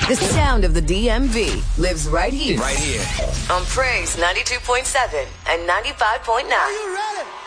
The sound of the DMV lives right here. Right here. On Praise 92.7 and 95.9. Are you ready?